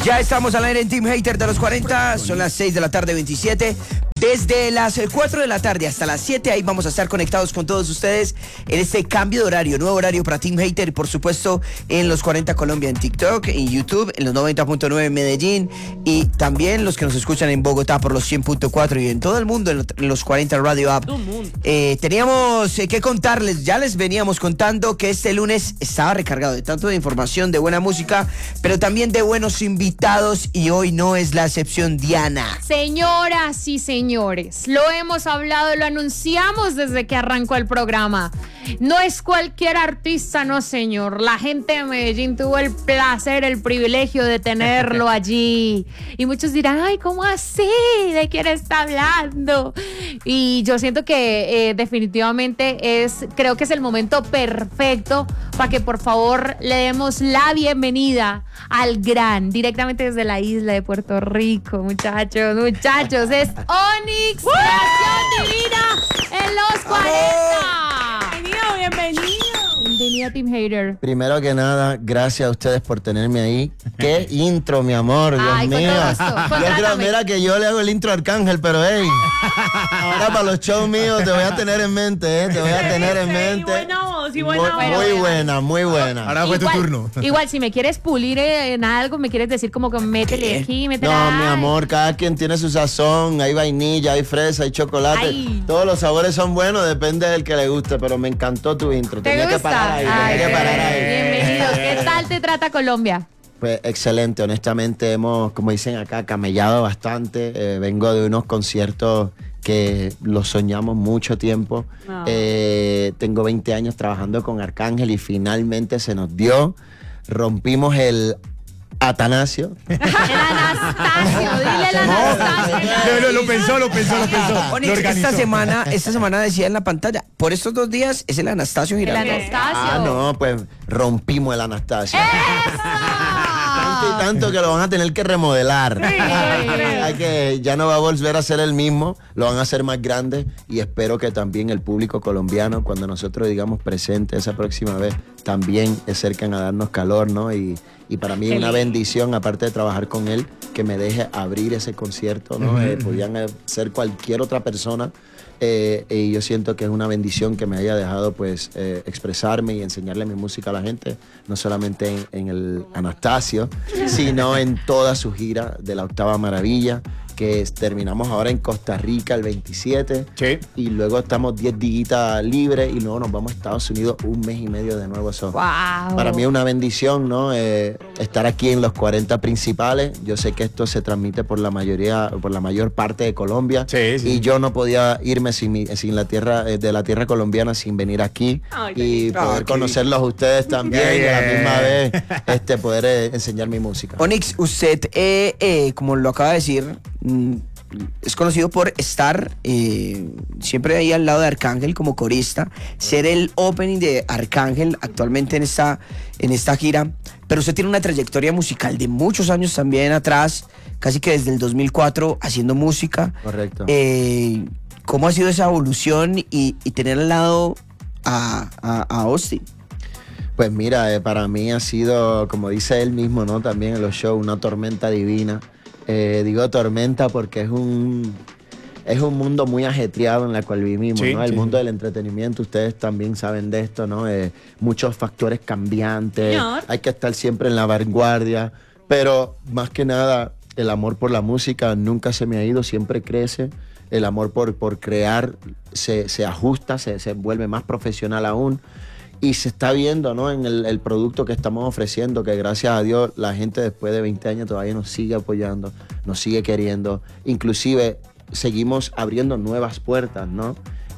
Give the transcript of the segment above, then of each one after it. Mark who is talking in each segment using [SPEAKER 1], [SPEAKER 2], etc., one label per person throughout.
[SPEAKER 1] Ya estamos al aire en Team Hater de los 40, son las 6 de la tarde 27. Desde las 4 de la tarde hasta las 7, ahí vamos a estar conectados con todos ustedes en este cambio de horario, nuevo horario para Team Hater y por supuesto en los 40 Colombia en TikTok, en YouTube, en los 90.9 en Medellín y también los que nos escuchan en Bogotá por los 100.4 y en todo el mundo en los 40 Radio App. Teníamos que contarles, ya les veníamos contando que este lunes estaba recargado de tanto de información, de buena música, pero también de buenos invitados y hoy no es la excepción, Diana.
[SPEAKER 2] Señoras y señores, lo hemos hablado, lo anunciamos desde que arrancó el programa. No es cualquier artista, no señor. La gente de Medellín tuvo el placer, el privilegio de tenerlo allí. Y muchos dirán, ay, ¿cómo así? ¿De quién está hablando? Y yo siento que definitivamente creo que es el momento perfecto para que por favor le demos la bienvenida al gran, directamente desde la isla de Puerto Rico, muchachos, es Onyx, Creación Divina en los 40. Bienvenido. Bienvenido, Team Hater.
[SPEAKER 3] Primero que nada, gracias a ustedes por tenerme ahí. Qué intro, mi amor, Dios mío. Yo creo, mira que yo le hago el intro a Arcángel, pero hey, ahora para los shows míos te voy a tener en mente, te voy a tener en mente.
[SPEAKER 2] Buena voz, y buena voz.
[SPEAKER 3] Muy buena.
[SPEAKER 4] Ahora fue tu turno.
[SPEAKER 2] Igual, si me quieres pulir en algo, me quieres decir como que métele aquí, métele ahí.
[SPEAKER 3] No, mi amor, cada quien tiene su sazón. Hay vainilla, hay fresa, hay chocolate.
[SPEAKER 2] Ay.
[SPEAKER 3] Todos los sabores son buenos, depende del que le guste, pero me encantó tu intro. Tenía que parar ahí, tenía que parar ahí.
[SPEAKER 2] Bienvenido. ¿Qué tal te trata Colombia?
[SPEAKER 3] Pues excelente, honestamente hemos, como dicen acá, camellado bastante. Vengo de unos conciertos que los soñamos mucho tiempo.
[SPEAKER 2] No.
[SPEAKER 3] Tengo 20 años trabajando con Arcángel y finalmente se nos dio. Rompimos el Atanasio.
[SPEAKER 2] El Anastasio, dile el Anastasio.
[SPEAKER 4] No, lo pensó.
[SPEAKER 1] Onyx, esta semana decía en la pantalla, por estos 2 días es el Anastasio
[SPEAKER 2] El
[SPEAKER 1] Girardot.
[SPEAKER 2] Anastasio.
[SPEAKER 3] No, pues rompimos el Anastasio. Tanto que lo van a tener que remodelar. Que ya no va a volver a ser el mismo, lo van a hacer más grande y espero que también el público colombiano, cuando nosotros digamos presente esa próxima vez, también se acerquen a darnos calor, ¿no? Y para mí es una bendición, aparte de trabajar con él, que me deje abrir ese concierto, ¿no? Podían ser cualquier otra persona. Y yo siento que es una bendición que me haya dejado pues expresarme y enseñarle mi música a la gente, no solamente en el Anastasio, sino en toda su gira de la Octava Maravilla, que terminamos ahora en Costa Rica el 27,
[SPEAKER 4] sí.
[SPEAKER 3] Y luego estamos 10 días libres y luego nos vamos a Estados Unidos 1 mes y medio de nuevo. Eso,
[SPEAKER 2] wow.
[SPEAKER 3] Para mí es una bendición, ¿no? Estar aquí en los 40 principales. Yo sé que esto se transmite por la mayor parte de Colombia,
[SPEAKER 4] sí.
[SPEAKER 3] Y yo no podía irme sin la tierra, de la tierra colombiana sin venir aquí.
[SPEAKER 2] Ay,
[SPEAKER 3] y poder conocerlos a ustedes también y a la misma vez poder enseñar mi música.
[SPEAKER 1] Onyx, usted, como lo acaba de decir, es conocido por estar siempre ahí al lado de Arcángel como corista, ser el opening de Arcángel actualmente en esta gira, pero usted tiene una trayectoria musical de muchos años también atrás, casi que desde el 2004 haciendo música.
[SPEAKER 3] Correcto.
[SPEAKER 1] ¿Cómo ha sido esa evolución y tener al lado a Austin?
[SPEAKER 3] Pues mira, para mí ha sido, como dice él mismo, ¿no? También en los shows, una tormenta divina. Digo tormenta porque es un mundo muy ajetreado en el cual vivimos,
[SPEAKER 4] sí,
[SPEAKER 3] ¿no? El
[SPEAKER 4] sí.
[SPEAKER 3] mundo del entretenimiento, ustedes también saben de esto, ¿no? Muchos factores cambiantes,
[SPEAKER 2] Señor.
[SPEAKER 3] hay que estar siempre en la vanguardia, pero más que nada, el amor por la música nunca se me ha ido, siempre crece. El amor por crear se ajusta, se vuelve más profesional aún. Y se está viendo, ¿no? En el producto que estamos ofreciendo, que gracias a Dios la gente después de 20 años todavía nos sigue apoyando, nos sigue queriendo. Inclusive seguimos abriendo nuevas puertas, ¿no?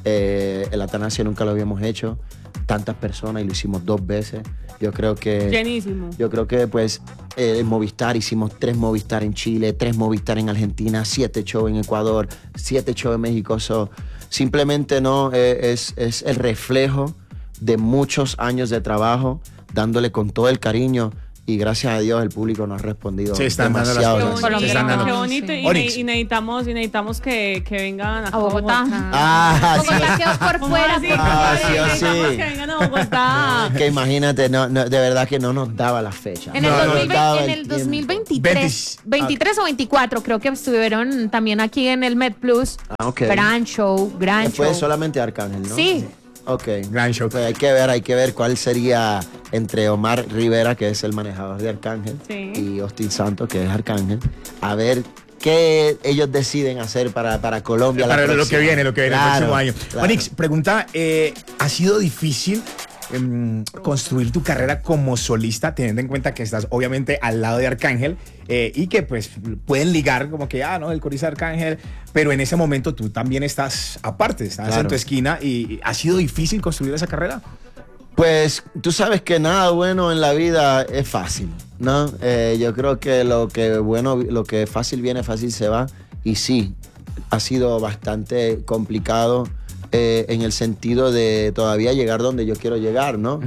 [SPEAKER 3] El Atanasio nunca lo habíamos hecho, tantas personas, y lo hicimos 2 veces. Yo creo que...
[SPEAKER 2] Llenísimo.
[SPEAKER 3] Yo creo que pues en Movistar hicimos 3 Movistar en Chile, 3 Movistar en Argentina, 7 shows en Ecuador, 7 shows en México. Simplemente no es el reflejo de muchos años de trabajo, dándole con todo el cariño y gracias a Dios el público nos ha respondido
[SPEAKER 4] Se están dando las
[SPEAKER 3] demasiado.
[SPEAKER 4] cosas.
[SPEAKER 3] bien.
[SPEAKER 4] Se están dando.
[SPEAKER 5] Qué bonito. Y,
[SPEAKER 4] Onyx.
[SPEAKER 5] necesitamos que vengan
[SPEAKER 2] A Bogotá.
[SPEAKER 3] Ah, sí,
[SPEAKER 2] Bogotá quedó por fuera.
[SPEAKER 5] Sí,
[SPEAKER 2] por
[SPEAKER 3] Ah,
[SPEAKER 2] favor.
[SPEAKER 3] sí,
[SPEAKER 5] necesitamos
[SPEAKER 3] sí.
[SPEAKER 5] que vengan a Bogotá.
[SPEAKER 3] que imagínate, de verdad que no nos daba la fecha.
[SPEAKER 2] En el,
[SPEAKER 4] No, no,
[SPEAKER 2] 2020,
[SPEAKER 3] daba
[SPEAKER 2] en
[SPEAKER 3] el
[SPEAKER 2] el
[SPEAKER 3] tiempo.
[SPEAKER 2] 2023, 23 o 24, creo que estuvieron también aquí en el Med Plus.
[SPEAKER 3] Ah, ok.
[SPEAKER 2] Gran show, gran
[SPEAKER 3] Después
[SPEAKER 2] show.
[SPEAKER 3] solamente Arcángel, ¿no?
[SPEAKER 2] Sí.
[SPEAKER 3] Ok.
[SPEAKER 4] Gran show.
[SPEAKER 3] Pues hay que ver cuál sería entre Omar Rivera, que es el manejador de Arcángel,
[SPEAKER 5] Sí.
[SPEAKER 3] y Austin Santos, que es Arcángel, a ver qué ellos deciden hacer para Colombia.
[SPEAKER 4] Para lo
[SPEAKER 3] próxima.
[SPEAKER 4] que viene, el próximo año.
[SPEAKER 3] claro.
[SPEAKER 4] Onyx, pregunta, ¿ha sido difícil construir tu carrera como solista, teniendo en cuenta que estás obviamente al lado de Arcángel y que pues pueden ligar como que, no, el corista de Arcángel, pero en ese momento tú también estás aparte, estás en
[SPEAKER 3] Claro.
[SPEAKER 4] tu esquina y ¿ha sido difícil construir esa carrera?
[SPEAKER 3] Pues tú sabes que nada bueno en la vida es fácil, ¿no? Yo creo que lo que fácil viene, fácil se va. Y sí, ha sido bastante complicado en el sentido de todavía llegar donde yo quiero llegar, ¿no?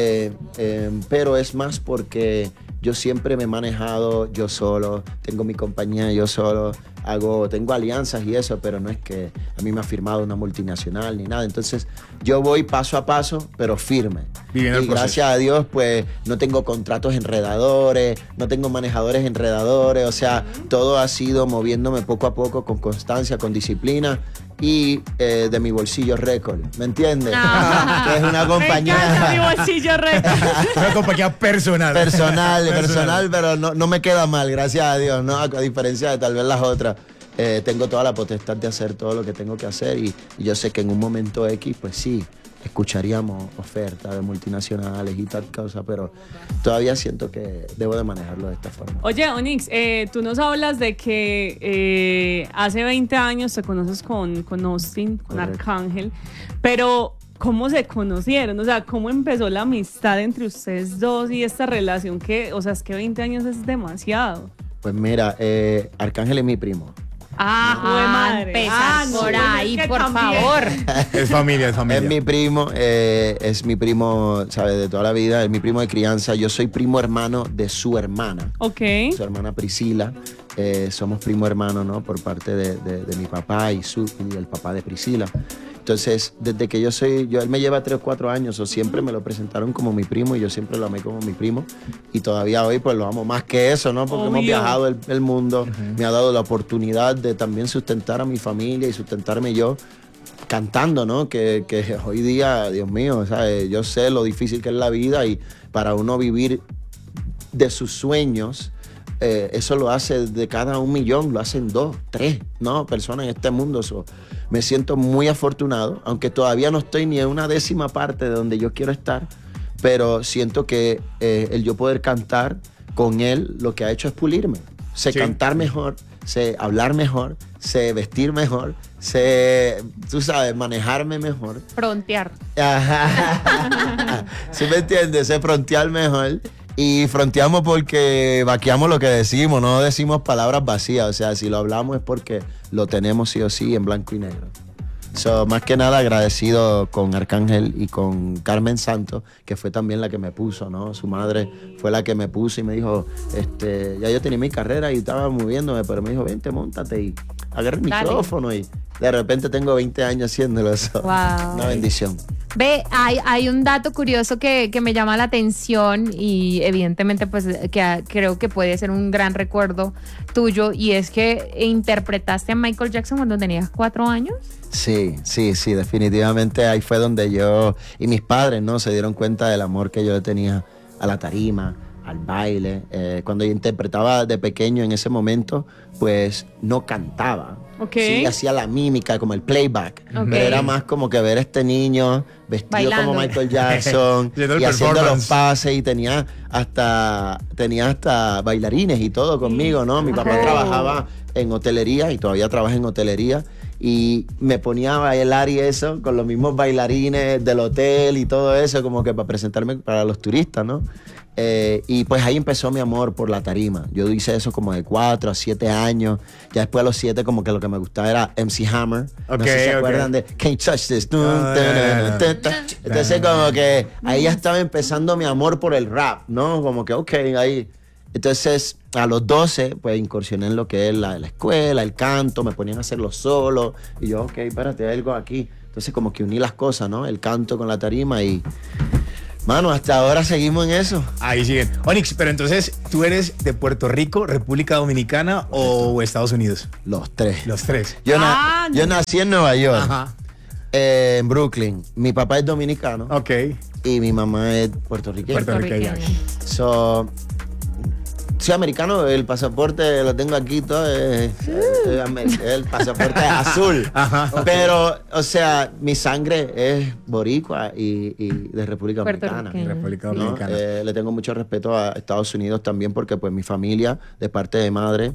[SPEAKER 3] Pero es más porque yo siempre me he manejado yo solo, tengo mi compañía yo solo, tengo alianzas y eso, pero no es que a mí me ha firmado una multinacional ni nada. Entonces yo voy paso a paso, pero firme.
[SPEAKER 4] Viviendo el
[SPEAKER 3] Y
[SPEAKER 4] proceso.
[SPEAKER 3] gracias a Dios, pues no tengo contratos enredadores, no tengo manejadores enredadores, o sea, todo ha sido moviéndome poco a poco, con constancia, con disciplina y de mi bolsillo récord, ¿me entiendes? Que es una
[SPEAKER 5] Me encanta mi
[SPEAKER 3] compañía
[SPEAKER 5] bolsillo récord.
[SPEAKER 4] Una compañía personal.
[SPEAKER 3] personal, pero no me queda mal, gracias a Dios, ¿no? A diferencia de tal vez las otras. Tengo toda la potestad de hacer todo lo que tengo que hacer y yo sé que en un momento X, pues sí, escucharíamos ofertas de multinacionales y tal cosa, pero todavía siento que debo de manejarlo de esta forma.
[SPEAKER 5] Oye, Onyx, tú nos hablas de que hace 20 años te conoces con Austin, con
[SPEAKER 3] Correcto.
[SPEAKER 5] Arcángel, pero ¿cómo se conocieron? O sea, ¿cómo empezó la amistad entre ustedes dos y esta relación que, o sea, es que 20 años es demasiado?
[SPEAKER 3] Pues mira, Arcángel es mi primo.
[SPEAKER 5] Jue madre.
[SPEAKER 2] Empezar
[SPEAKER 5] No,
[SPEAKER 2] por
[SPEAKER 5] bueno,
[SPEAKER 2] ahí,
[SPEAKER 5] es que
[SPEAKER 2] por
[SPEAKER 5] también.
[SPEAKER 2] favor.
[SPEAKER 4] Es familia, es familia.
[SPEAKER 3] Es mi primo, ¿sabes? De toda la vida, es mi primo de crianza. Yo soy primo hermano de su hermana.
[SPEAKER 5] Ok.
[SPEAKER 3] Su hermana Priscila. Somos primo hermano, ¿no? Por parte de mi papá y el papá de Priscila. Entonces, desde que él me lleva 3 o 4 años, o siempre me lo presentaron como mi primo y yo siempre lo amé como mi primo. Y todavía hoy, pues lo amo más que eso, ¿no? Porque hemos
[SPEAKER 5] Obvio.
[SPEAKER 3] viajado el mundo, me ha dado la oportunidad de también sustentar a mi familia y sustentarme yo cantando, ¿no? Que hoy día, Dios mío, ¿sabes? Yo sé lo difícil que es la vida y para uno vivir de sus sueños, eso lo hace de cada 1 millón, lo hacen 2, 3, ¿no? Personas en este mundo. Me siento muy afortunado, aunque todavía no estoy ni en una 10ª parte de donde yo quiero estar, pero siento que el yo poder cantar con él lo que ha hecho es pulirme. Sé
[SPEAKER 4] Sí.
[SPEAKER 3] cantar mejor, sé hablar mejor, sé vestir mejor, sé, tú sabes, manejarme mejor.
[SPEAKER 2] Frontear.
[SPEAKER 3] Ajá. ¿Sí me entiendes? Sé frontear mejor. Y fronteamos porque vaqueamos lo que decimos, no decimos palabras vacías. O sea, si lo hablamos es porque lo tenemos sí o sí en blanco y negro. Más que nada agradecido con Arcángel y con Carmen Santos, que fue también la que me puso, ¿no? Su madre fue la que me puso y me dijo, ya yo tenía mi carrera y estaba moviéndome, pero me dijo, vente, móntate y agarra el
[SPEAKER 2] Dale.
[SPEAKER 3] micrófono y de repente tengo 20 años haciéndolo. Eso.
[SPEAKER 2] Wow.
[SPEAKER 3] Una bendición.
[SPEAKER 2] Ve, hay un dato curioso que me llama la atención y evidentemente pues que creo que puede ser un gran recuerdo tuyo y es que interpretaste a Michael Jackson cuando tenías 4 años.
[SPEAKER 3] Sí, definitivamente ahí fue donde yo y mis padres, ¿no? Se dieron cuenta del amor que yo le tenía a la tarima, al baile. Cuando yo interpretaba de pequeño en ese momento, pues no cantaba.
[SPEAKER 5] Ok.
[SPEAKER 3] Sí, hacía la mímica, como el playback.
[SPEAKER 2] Ok.
[SPEAKER 3] Pero era más como que ver a este niño vestido
[SPEAKER 2] Bailando.
[SPEAKER 3] como Michael Jackson
[SPEAKER 4] Haciendo el
[SPEAKER 3] y haciendo los
[SPEAKER 4] performance.
[SPEAKER 3] pases y tenía hasta bailarines y todo conmigo, ¿no? Mi papá
[SPEAKER 2] Ok.
[SPEAKER 3] trabajaba en hotelería y todavía trabaja en hotelería y me ponía a bailar y eso con los mismos bailarines del hotel y todo eso como que para presentarme para los turistas, ¿no? Y pues ahí empezó mi amor por la tarima. Yo hice eso como de 4 a 7 años. Ya después a los 7 como que lo que me gustaba era MC Hammer. No sé si se acuerdan de Can't Touch This. Entonces como que ahí ya estaba empezando mi amor por el rap, ¿no? Como que ahí. Entonces a los 12 pues incursioné en lo que es la escuela, el canto, me ponían a hacer los solos. Y yo, espérate, hay algo aquí. Entonces como que uní las cosas, ¿no? El canto con la tarima y... Mano, hasta ahora seguimos en eso.
[SPEAKER 4] Ahí siguen. Onyx, pero entonces, ¿tú eres de Puerto Rico, República Dominicana o Estados Unidos?
[SPEAKER 3] Los tres.
[SPEAKER 4] Los tres.
[SPEAKER 3] Yo nací en Nueva York,
[SPEAKER 4] Ajá.
[SPEAKER 3] En Brooklyn. Mi papá es dominicano
[SPEAKER 4] Ok.
[SPEAKER 3] y mi mamá es puertorriqueña.
[SPEAKER 4] Puertorriqueña.
[SPEAKER 3] Soy americano, el pasaporte lo tengo aquí todo, el pasaporte es azul.
[SPEAKER 4] Ajá.
[SPEAKER 3] Pero, o sea, mi sangre es boricua y de República Dominicana.
[SPEAKER 4] República
[SPEAKER 3] ¿no?
[SPEAKER 4] Dominicana.
[SPEAKER 3] Le tengo mucho respeto a Estados Unidos también porque pues mi familia, de parte de madre,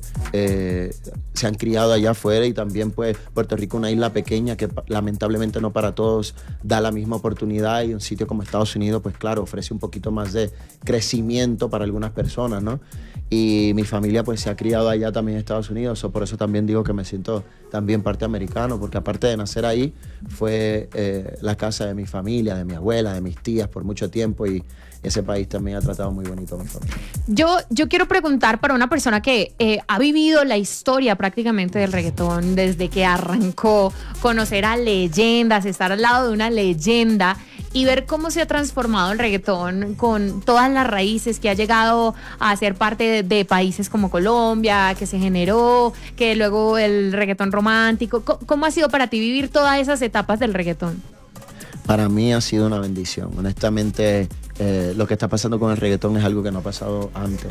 [SPEAKER 3] se han criado allá afuera y también pues Puerto Rico, una isla pequeña que lamentablemente no para todos da la misma oportunidad y un sitio como Estados Unidos pues claro, ofrece un poquito más de crecimiento para algunas personas, ¿no? Y mi familia pues se ha criado allá también en Estados Unidos, por eso también digo que me siento también parte americano, porque aparte de nacer ahí, fue la casa de mi familia, de mi abuela, de mis tías por mucho tiempo y ese país también ha tratado muy bonito a mi familia.
[SPEAKER 2] Yo quiero preguntar para una persona que ha vivido la historia prácticamente del reggaetón desde que arrancó, conocer a leyendas, estar al lado de una leyenda y ver cómo se ha transformado el reggaetón con todas las raíces que ha llegado a ser parte de países como Colombia, que se generó, que luego el reggaetón romántico. ¿Cómo ha sido para ti vivir todas esas etapas del reggaetón?
[SPEAKER 3] Para mí ha sido una bendición. Honestamente, lo que está pasando con el reggaetón es algo que no ha pasado antes.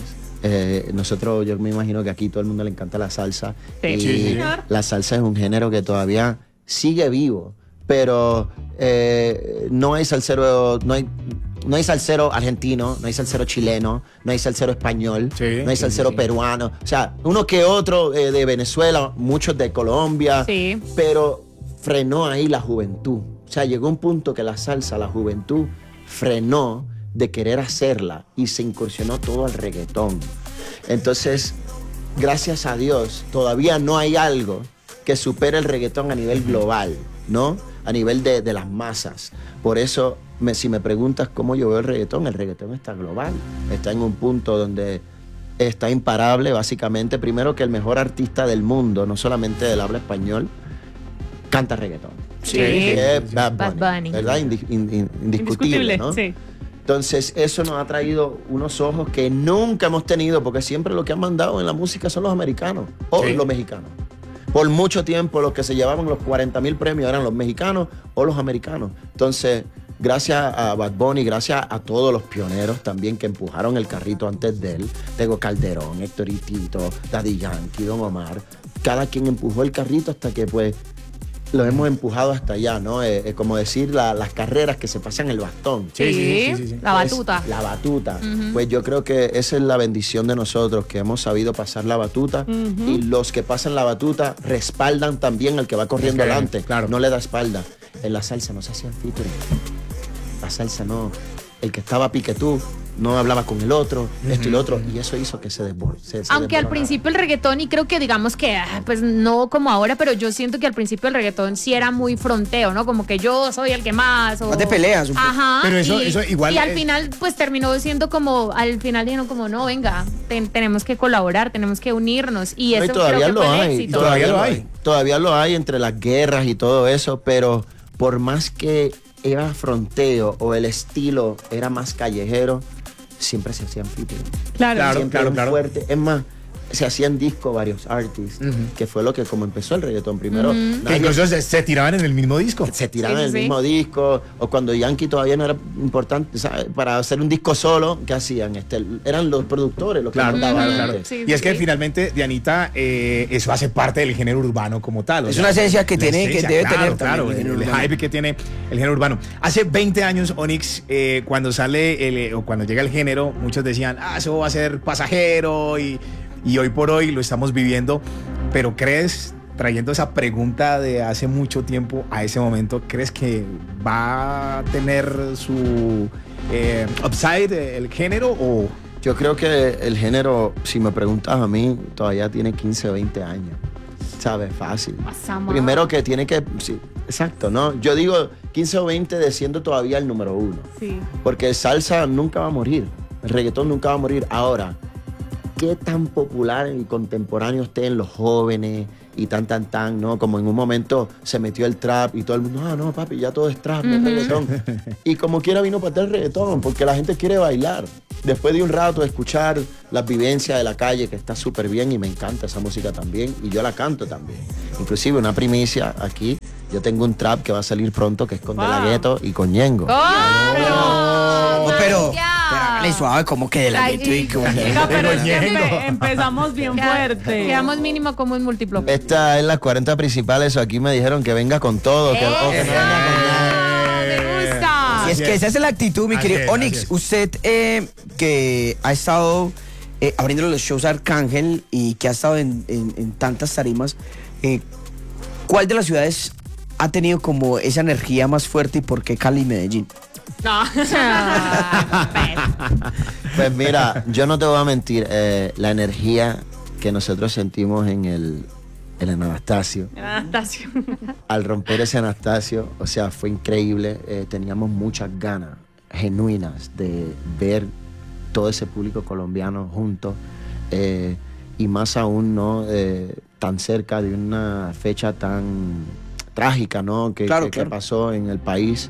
[SPEAKER 3] Yo me imagino que aquí todo el mundo le encanta la salsa.
[SPEAKER 2] Sí.
[SPEAKER 3] Y
[SPEAKER 2] Sí.
[SPEAKER 3] la salsa es un género que todavía sigue vivo, pero no hay salsero, no hay salsero argentino, no hay salsero chileno, no hay salsero español, no hay salsero peruano. O sea, uno que otro de Venezuela, muchos de Colombia,
[SPEAKER 2] Sí.
[SPEAKER 3] pero frenó ahí la juventud. O sea, llegó un punto que la salsa, la juventud, frenó de querer hacerla y se incursionó todo al reggaetón. Entonces, gracias a Dios, todavía no hay algo que supere el reggaetón a nivel global, ¿no? A nivel de las masas. Por eso, si me preguntas cómo yo veo el reggaetón está global. Está en un punto donde está imparable, básicamente. Primero que el mejor artista del mundo, no solamente del habla español, canta reggaetón.
[SPEAKER 2] Sí.
[SPEAKER 3] Es Bad
[SPEAKER 2] Bunny.
[SPEAKER 3] ¿Verdad? Indiscutible, ¿no?
[SPEAKER 5] Sí.
[SPEAKER 3] Entonces, eso nos ha traído unos ojos que nunca hemos tenido, porque siempre lo que han mandado en la música son los americanos o los mexicanos. Por mucho tiempo, los que se llevaban los 40,000 premios eran los mexicanos o los americanos. Entonces, gracias a Bad Bunny, gracias a todos los pioneros también que empujaron el carrito antes de él, Tego Calderón, Héctor y Tito, Daddy Yankee, Don Omar, cada quien empujó el carrito hasta que pues lo hemos empujado hasta allá, ¿no? Como decir las carreras que se pasan el bastón.
[SPEAKER 2] Sí. La batuta.
[SPEAKER 3] La batuta. Pues yo creo que esa es la bendición de nosotros, que hemos sabido pasar la batuta y los que pasan la batuta respaldan también al que va corriendo adelante.
[SPEAKER 4] Claro.
[SPEAKER 3] No le da espalda. En la salsa no se hacían featuring. La salsa no. El que estaba piquetú no hablaba con el otro, esto y lo otro, y eso hizo que se
[SPEAKER 2] Aunque al
[SPEAKER 3] desmoronara.
[SPEAKER 2] principio el reggaetón, y creo que digamos que, pues no como ahora, pero yo siento que al principio el reggaetón sí era muy fronteo, ¿no? Como que yo soy el que más. O...
[SPEAKER 1] Más de peleas un poco.
[SPEAKER 2] Ajá.
[SPEAKER 4] Pero eso igual
[SPEAKER 2] Y al
[SPEAKER 4] es-
[SPEAKER 2] final, pues terminó siendo como, al final dijeron como, no, venga, tenemos que colaborar, tenemos que unirnos. Y
[SPEAKER 3] No,
[SPEAKER 2] eso
[SPEAKER 3] todavía
[SPEAKER 2] creo que
[SPEAKER 3] lo
[SPEAKER 2] fue el
[SPEAKER 3] hay.
[SPEAKER 2] éxito.
[SPEAKER 4] Todavía lo hay.
[SPEAKER 3] Todavía lo hay entre las guerras y todo eso, pero por más que era fronteo o el estilo era más callejero, siempre se hacían featuring.
[SPEAKER 5] Claro.
[SPEAKER 3] Siempre era un
[SPEAKER 4] claro.
[SPEAKER 3] fuerte. Es más, se hacían discos varios artists, que fue lo que como empezó el reggaetón primero.
[SPEAKER 4] Que
[SPEAKER 3] nadie-
[SPEAKER 4] incluso se tiraban en el mismo disco.
[SPEAKER 3] se tiraban
[SPEAKER 2] Sí,
[SPEAKER 3] el
[SPEAKER 2] sí,
[SPEAKER 3] mismo disco, o cuando Yankee todavía no era importante, ¿sabes? Para hacer un disco solo, ¿qué hacían? Eran los productores los que
[SPEAKER 4] Claro,
[SPEAKER 3] mandaban
[SPEAKER 4] claro.
[SPEAKER 3] antes.
[SPEAKER 2] Sí,
[SPEAKER 4] Y es que
[SPEAKER 2] sí.
[SPEAKER 4] finalmente, Dianita, eso hace parte del género urbano como tal. o
[SPEAKER 1] Es
[SPEAKER 4] sea,
[SPEAKER 1] una esencia que
[SPEAKER 4] la
[SPEAKER 1] tiene, que debe tener
[SPEAKER 4] claro,
[SPEAKER 1] también
[SPEAKER 4] el
[SPEAKER 1] urbano.
[SPEAKER 4] hype que tiene el género urbano. Hace 20 años, Onyx, cuando sale o cuando llega el género, muchos decían, eso va a ser pasajero y hoy por hoy lo estamos viviendo. Pero ¿crees trayendo esa pregunta de hace mucho tiempo a ese momento, ¿crees que va a tener su upside el género o...?
[SPEAKER 3] Yo creo que el género, si me preguntas a mí, todavía tiene 15 o 20 años. ¿Sabes? Fácil. Primero que tiene que... Sí, exacto, ¿no? Yo digo 15 o 20 de siendo todavía el número 1.
[SPEAKER 5] Sí.
[SPEAKER 3] Porque salsa nunca va a morir. El reggaetón nunca va a morir. Ahora, ¿qué tan popular y contemporáneo esté en los jóvenes y tan, ¿no? Como en un momento se metió el trap y todo el mundo, no, papi, ya todo es trap, no es reggaetón. Y como quiera vino para el reggaetón, porque la gente quiere bailar. Después de un rato de escuchar las vivencias de la calle, que está súper bien y me encanta esa música también, y yo la canto también. Inclusive una primicia aquí, yo tengo un trap que va a salir pronto, que es con De La Ghetto y con Ñengo.
[SPEAKER 1] No, pero hágale suave, como que De La Ghetto y con
[SPEAKER 5] Venga, pero es que
[SPEAKER 4] Ñengo.
[SPEAKER 5] empezamos bien fuerte.
[SPEAKER 2] Quedamos mínimo como un múltiplo.
[SPEAKER 3] Esta es las 40 principales, aquí me dijeron que venga con todo, que no venga con nada.
[SPEAKER 2] Me gusta.
[SPEAKER 1] Y es que esa es la actitud, mi
[SPEAKER 4] Así
[SPEAKER 1] querido
[SPEAKER 4] es,
[SPEAKER 1] Onyx.
[SPEAKER 4] así es.
[SPEAKER 1] Usted que ha estado abriendo los shows a Arcángel y que ha estado en tantas tarimas, ¿cuál de las ciudades ha tenido como esa energía más fuerte y por qué Cali y Medellín?
[SPEAKER 5] No.
[SPEAKER 3] Pues mira, yo no te voy a mentir, la energía que nosotros sentimos en el Anastasio,
[SPEAKER 5] Anastasio.
[SPEAKER 3] al romper ese Anastasio, o sea, fue increíble. Teníamos muchas ganas genuinas de ver todo ese público colombiano junto, y más aún, ¿no? Tan cerca de una fecha tan trágica, ¿no? Que pasó en el país,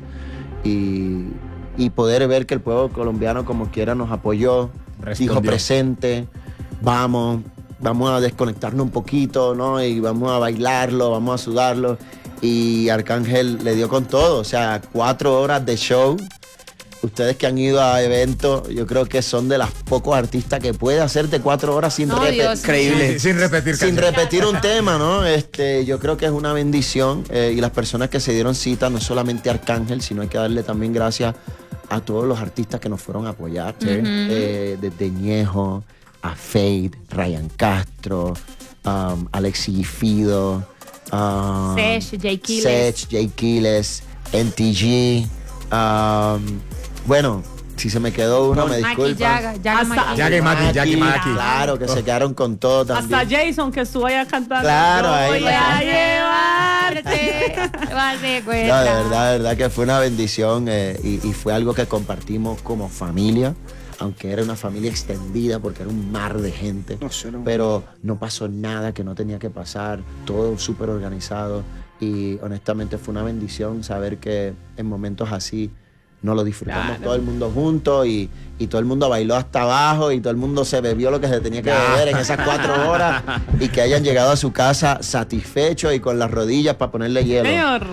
[SPEAKER 3] y poder ver que el pueblo colombiano como quiera nos apoyó,
[SPEAKER 4] Respondió.
[SPEAKER 3] dijo presente, vamos a desconectarnos un poquito, ¿no? Y vamos a bailarlo, vamos a sudarlo. Y Arcángel le dio con todo, o sea, 4 horas de show. Ustedes que han ido a eventos, yo creo que son de los pocos artistas que puede hacerte 4 horas sin repetir.
[SPEAKER 2] Dios.
[SPEAKER 1] Increíble.
[SPEAKER 4] Sin repetir
[SPEAKER 3] Sin
[SPEAKER 4] canciones.
[SPEAKER 3] repetir un tema, ¿no? Yo creo que es una bendición, y las personas que se dieron cita, no solamente a Arcángel, sino hay que darle también gracias a todos los artistas que nos fueron a apoyar. Desde Ñejo, a Fade, Ryan Castro, Alexi Fido,
[SPEAKER 2] Sech, Jay Quiles.
[SPEAKER 3] Sech, Jay Quiles, NTG. Bueno, si se me quedó uno, me
[SPEAKER 2] Maki
[SPEAKER 3] disculpa.
[SPEAKER 5] Hasta-
[SPEAKER 4] Jackie Maki.
[SPEAKER 3] Claro, que se quedaron con todo también.
[SPEAKER 5] Hasta Jason, que estuvo allá cantando.
[SPEAKER 3] Claro,
[SPEAKER 5] Yo
[SPEAKER 3] ahí
[SPEAKER 5] voy
[SPEAKER 3] la-
[SPEAKER 5] a llevarte.
[SPEAKER 2] Vas de
[SPEAKER 3] No,
[SPEAKER 2] cuenta.
[SPEAKER 3] de verdad que fue una bendición, y fue algo que compartimos como familia, aunque era una familia extendida porque era un mar de gente, pero no pasó nada que no tenía que pasar, todo súper organizado, y honestamente fue una bendición saber que en momentos así nos lo disfrutamos todo el mundo juntos, y todo el mundo bailó hasta abajo, y todo el mundo se bebió lo que se tenía que beber en esas 4 horas, y que hayan llegado a su casa satisfechos y con las rodillas para ponerle hielo.
[SPEAKER 5] Señor.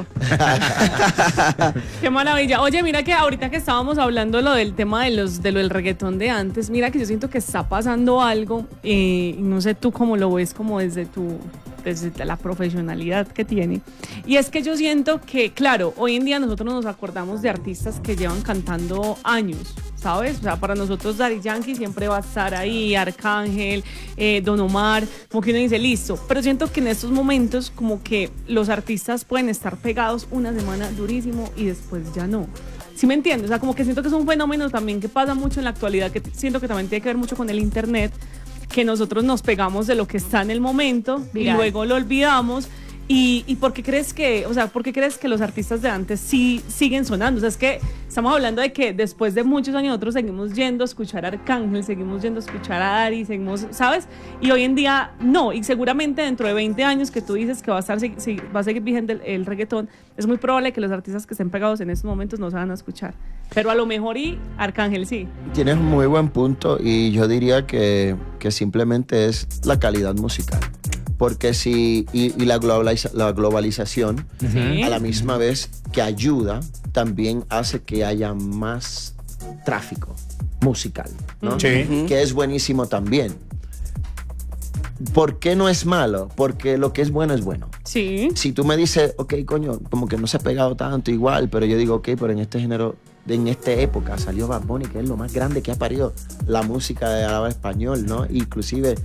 [SPEAKER 5] Qué maravilla. Oye, mira que ahorita que estábamos hablando lo del tema de lo del reggaetón de antes, mira que yo siento que está pasando algo, y no sé tú cómo lo ves, como desde la profesionalidad que tiene. Y es que yo siento que, claro, hoy en día nosotros nos acordamos de artistas que llevan cantando años, ¿sabes? O sea, para nosotros Daddy Yankee siempre va a estar ahí, Arcángel, Don Omar, como que uno dice, listo. Pero siento que en estos momentos como que los artistas pueden estar pegados una semana durísimo y después ya no. ¿Sí me entiendes? O sea, como que siento que es un fenómeno también que pasa mucho en la actualidad, que siento que también tiene que ver mucho con el internet, que nosotros nos pegamos de lo que está en el momento y
[SPEAKER 2] Viral.
[SPEAKER 5] luego lo olvidamos. ¿Y por qué crees que, o sea, por qué crees que los artistas de antes sí siguen sonando? O sea, es que estamos hablando de que después de muchos años nosotros seguimos yendo a escuchar a Arcángel, seguimos yendo a escuchar a Dari, seguimos, ¿sabes? Y hoy en día no, y seguramente dentro de 20 años que tú dices que va a seguir vigente el reggaetón, es muy probable que los artistas que estén pegados en estos momentos no se van a escuchar. Pero a lo mejor y Arcángel sí.
[SPEAKER 3] Tienes un muy buen punto, y yo diría que simplemente es la calidad musical. Porque y la globalización,
[SPEAKER 5] Sí.
[SPEAKER 3] a la misma vez que ayuda, también hace que haya más tráfico musical, ¿no?
[SPEAKER 4] Sí.
[SPEAKER 3] Que es buenísimo también. ¿Por qué no es malo? Porque lo que es bueno es bueno.
[SPEAKER 5] Sí.
[SPEAKER 3] Si tú me dices, ok, coño, como que no se ha pegado tanto igual, pero yo digo, ok, pero en este género, en esta época salió Bad Bunny, que es lo más grande que ha parido la música de habla español, ¿no? Inclusive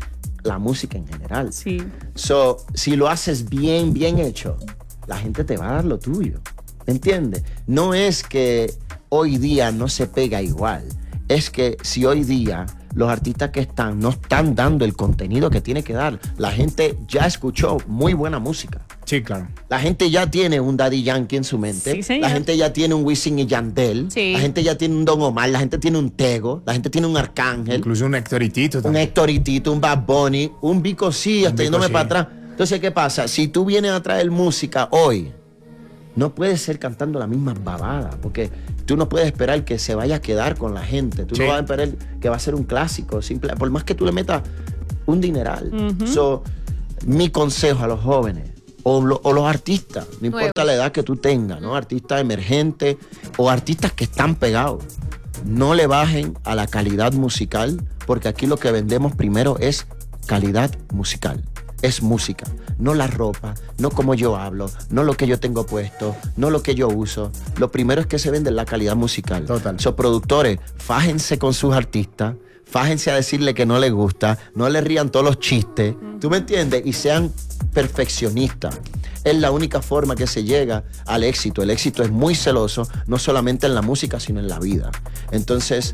[SPEAKER 3] la música en general.
[SPEAKER 5] Sí.
[SPEAKER 3] So, si lo haces bien, bien hecho, la gente te va a dar lo tuyo. ¿Me entiendes? No es que hoy día no se pega igual. Es que si hoy día los artistas que están no están dando el contenido que tiene que dar, la gente ya escuchó muy buena música.
[SPEAKER 4] Sí, claro.
[SPEAKER 3] La gente ya tiene un Daddy Yankee en su mente.
[SPEAKER 5] Sí, señor.
[SPEAKER 3] La gente ya tiene un Wisin y Yandel.
[SPEAKER 2] Sí.
[SPEAKER 3] La gente ya tiene un Don Omar. La gente tiene un Tego. La gente tiene un Arcángel.
[SPEAKER 4] Incluso un Héctor y Tito
[SPEAKER 3] Un
[SPEAKER 4] también.
[SPEAKER 3] Héctor y Tito, un Bad Bunny, un Vico sí, hasta
[SPEAKER 4] Vico
[SPEAKER 3] yéndome
[SPEAKER 4] sí.
[SPEAKER 3] para atrás. Entonces, ¿qué pasa? Si tú vienes a traer música hoy, no puedes ser cantando la misma babada, porque tú no puedes esperar que se vaya a quedar con la gente. Tú
[SPEAKER 4] Sí.
[SPEAKER 3] no vas a esperar que va a ser un clásico, simple, por más que tú le metas un dineral. So, mi consejo a los jóvenes o los artistas, no importa la edad que tú tengas, ¿no? Artistas emergentes o artistas que están pegados, no le bajen a la calidad musical, porque aquí lo que vendemos primero es calidad musical. Es música, no la ropa, no como yo hablo, no lo que yo tengo puesto, no lo que yo uso. Lo primero es que se vende la calidad musical.
[SPEAKER 4] Total.
[SPEAKER 3] So, productores, fájense con sus artistas, fájense a decirle que no les gusta, no le rían todos los chistes, ¿tú me entiendes? Y sean perfeccionistas. Es la única forma que se llega al éxito. El éxito es muy celoso, no solamente en la música, sino en la vida. Entonces,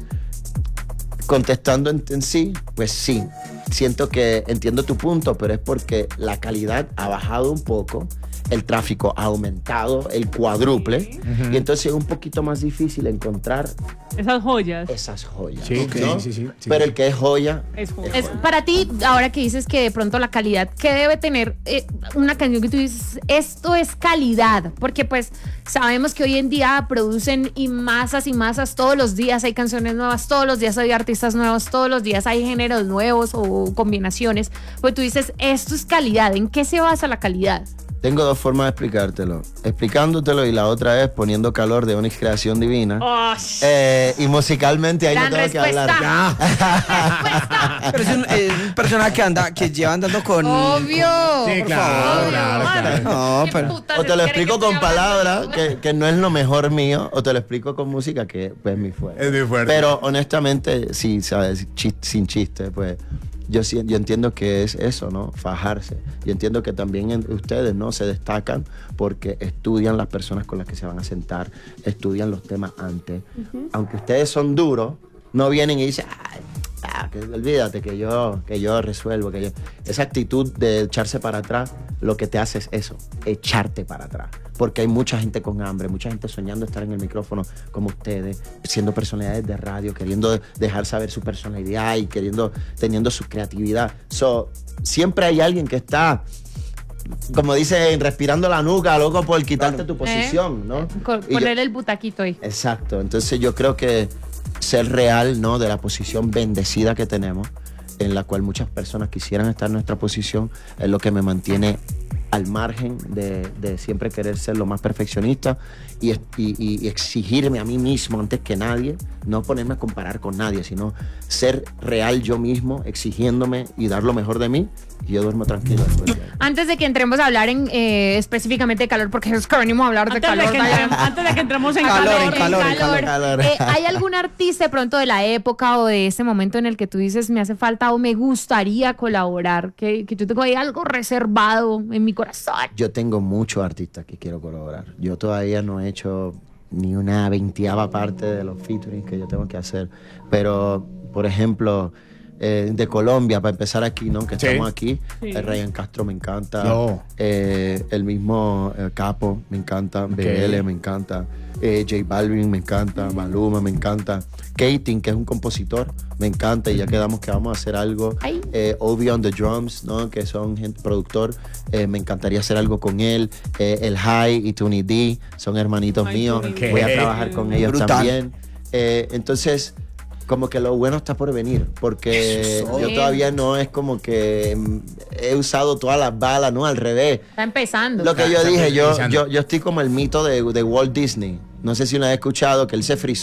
[SPEAKER 3] contestando en sí, pues sí, siento que entiendo tu punto, pero es porque la calidad ha bajado un poco, el tráfico ha aumentado el cuádruple, y entonces es un poquito más difícil encontrar
[SPEAKER 5] Esas joyas.
[SPEAKER 3] esas joyas.
[SPEAKER 4] Sí,
[SPEAKER 3] ¿no?
[SPEAKER 4] sí.
[SPEAKER 3] Pero el que es joya,
[SPEAKER 5] Es joya.
[SPEAKER 2] Es para ti, ahora que dices que de pronto la calidad, ¿qué debe tener una canción que tú dices, esto es calidad? Porque pues sabemos que hoy en día producen y masas todos los días hay canciones nuevas, todos los días hay artistas nuevos, todos los días hay géneros nuevos o combinaciones. Pues tú dices, esto es calidad. ¿En qué se basa la calidad?
[SPEAKER 3] tengo dos formas de explicártelo. Explicándotelo y la otra es poniendo calor de Onyx Creación Divina.
[SPEAKER 5] Oh,
[SPEAKER 3] Y musicalmente ahí
[SPEAKER 2] Gran
[SPEAKER 3] no tengo que hablar.
[SPEAKER 2] respuesta.
[SPEAKER 1] Pero es un personaje que lleva andando con...
[SPEAKER 2] Obvio.
[SPEAKER 4] Sí,
[SPEAKER 1] Por
[SPEAKER 4] claro,
[SPEAKER 1] favor.
[SPEAKER 4] claro, claro.
[SPEAKER 1] No,
[SPEAKER 2] ¿Qué
[SPEAKER 1] pero...
[SPEAKER 2] putas
[SPEAKER 3] O te lo
[SPEAKER 2] quiere que
[SPEAKER 3] explico
[SPEAKER 2] estoy
[SPEAKER 3] con
[SPEAKER 2] hablando?
[SPEAKER 3] palabras, que no es lo mejor mío, o te lo explico con música, que pues, es mi fuerte.
[SPEAKER 4] Es muy fuerte.
[SPEAKER 3] Pero honestamente, sí, ¿sabes? Sin chiste, pues yo entiendo que es eso, ¿no? Fajarse. Y entiendo que también ustedes, ¿no? Se destacan porque estudian las personas con las que se van a sentar, estudian los temas antes. Aunque ustedes son duros, no vienen y dicen, olvídate que yo resuelvo, que yo... Esa actitud de echarse para atrás, lo que te hace es eso, echarte para atrás. Porque hay mucha gente con hambre, mucha gente soñando estar en el micrófono como ustedes, siendo personalidades de radio, queriendo dejar saber su personalidad y teniendo su creatividad. Siempre hay alguien que está, como dicen, respirando la nuca, loco, por quitarte tu posición, ¿no? Y yo-
[SPEAKER 2] Poner el butaquito ahí.
[SPEAKER 3] Exacto. Entonces yo creo que ser real, ¿no? De la posición bendecida que tenemos, en la cual muchas personas quisieran estar en nuestra posición, es lo que me mantiene al margen de siempre querer ser lo más perfeccionista y exigirme a mí mismo antes que nadie, no ponerme a comparar con nadie, sino ser real yo mismo, exigiéndome y dar lo mejor de mí, y yo duermo tranquilo después de ahí.
[SPEAKER 2] Antes de que entremos a hablar específicamente de calor, porque es que venimos a hablar de calor.
[SPEAKER 5] Antes de que entremos en
[SPEAKER 1] Calor,
[SPEAKER 5] calor.
[SPEAKER 1] en calor.
[SPEAKER 2] ¿Hay algún artista de pronto de la época o de ese momento en el que tú dices me hace falta o me gustaría colaborar? Que yo tengo ahí algo reservado en mi corazón.
[SPEAKER 3] Yo tengo muchos artistas que quiero colaborar. Yo todavía no he hecho ni una 20ª parte de los featuring que yo tengo que hacer. Pero, por ejemplo, de Colombia, para empezar aquí, ¿no? Que
[SPEAKER 4] Sí.
[SPEAKER 3] estamos aquí.
[SPEAKER 5] Sí.
[SPEAKER 3] Ryan Castro me encanta.
[SPEAKER 4] No.
[SPEAKER 3] El mismo Capo me encanta. BL me encanta. J Balvin me encanta. Maluma me encanta. Katin, que es un compositor, me encanta. Y ya quedamos que vamos a hacer algo.
[SPEAKER 2] Ay.
[SPEAKER 3] Obi on the Drums, ¿no? Que son productor. Me encantaría hacer algo con él. El High y Tony D son hermanitos
[SPEAKER 5] Ay,
[SPEAKER 3] míos.
[SPEAKER 5] Tony D.
[SPEAKER 3] Voy a trabajar con ellos
[SPEAKER 1] Brutal.
[SPEAKER 3] también. Entonces, como que lo bueno está por venir, porque
[SPEAKER 1] Eso.
[SPEAKER 3] yo todavía no es como que he usado todas las balas, no, al revés.
[SPEAKER 2] Está empezando.
[SPEAKER 3] Lo que yo
[SPEAKER 4] Está
[SPEAKER 3] dije, yo
[SPEAKER 4] pensando.
[SPEAKER 3] estoy como el mito de Walt Disney. No sé si una vez escuchado que él se frizó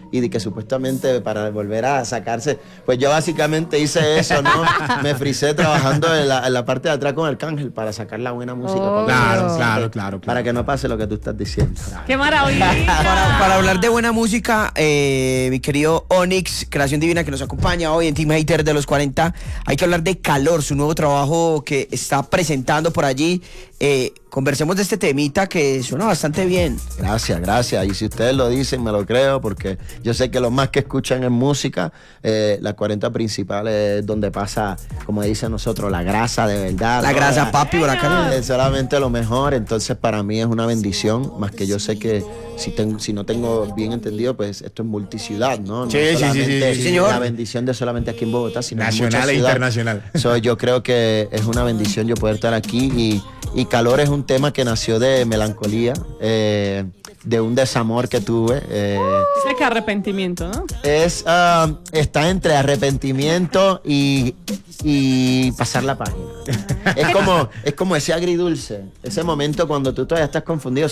[SPEAKER 3] y de que supuestamente para volver a sacarse, pues yo básicamente hice eso, ¿no? Me frisé trabajando en la parte de atrás con Arcángel para sacar la buena música.
[SPEAKER 2] Oh.
[SPEAKER 4] Claro.
[SPEAKER 3] Para que no pase lo que tú estás diciendo.
[SPEAKER 5] ¡Qué maravilla!
[SPEAKER 1] Para hablar de buena música, mi querido Onyx, Creación Divina, que nos acompaña hoy en Team Hater de los 40, hay que hablar de Calor, su nuevo trabajo que está presentando por allí. Conversemos de este temita que suena bastante bien.
[SPEAKER 3] Gracias. Y si ustedes lo dicen, me lo creo, porque yo sé que los más que escuchan en música, la 40 principal es donde pasa, como dicen nosotros, la grasa de verdad.
[SPEAKER 1] La grasa, papi, huracán.
[SPEAKER 3] Es solamente lo mejor, entonces para mí es una bendición, más que yo sé que si no tengo bien entendido, pues esto es multiciudad, ¿no? No
[SPEAKER 4] Sí,
[SPEAKER 3] solamente
[SPEAKER 1] sí, señor.
[SPEAKER 3] La bendición de solamente aquí en Bogotá, sino en
[SPEAKER 4] Nacional
[SPEAKER 3] muchas
[SPEAKER 4] e
[SPEAKER 3] ciudades.
[SPEAKER 4] internacional.
[SPEAKER 3] Yo creo que es una bendición yo poder estar aquí y Calor es un tema que nació de melancolía, de un desamor que tuve.
[SPEAKER 5] Dice que arrepentimiento, ¿no?
[SPEAKER 3] Está entre arrepentimiento y pasar la página. Es como ese agridulce, ese momento cuando tú todavía estás confundido.